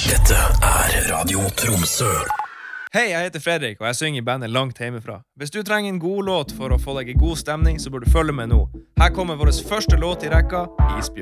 Dette Radio Tromsø. Hei, jeg heter Fredrik, og jeg synger i bandet Langt hjemmefra. Hvis du trenger en god låt for å få deg i god stemning, så bør du følge med nå. Her kommer vår første låt i rekka, Isbjørn.